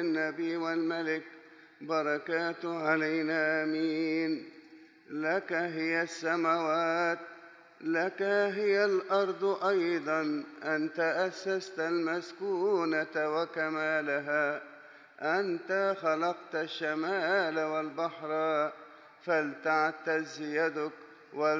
النبي والملك، بركاته علينا آمين. لك هي السماوات، لك هي الأرض أيضا، أنت أسست المسكونة وكمالها، أنت خلقت الشمال والبحر، فلتعتز يدك